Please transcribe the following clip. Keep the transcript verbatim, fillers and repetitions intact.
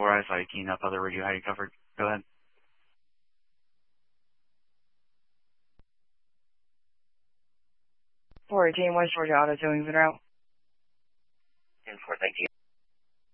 four, I saw you keying up other radio how you covered. Go ahead. four eighteen West Georgia Auto Towing, Route. ten four, thank you.